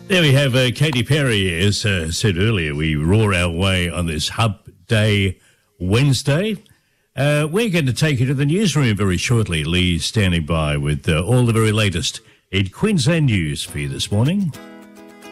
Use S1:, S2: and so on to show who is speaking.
S1: There we have Katy Perry. As said earlier, we roar our way on this Hump Day Wednesday. We're going to take you to the newsroom very shortly. Lee's standing by with all the very latest in Queensland news for you this morning.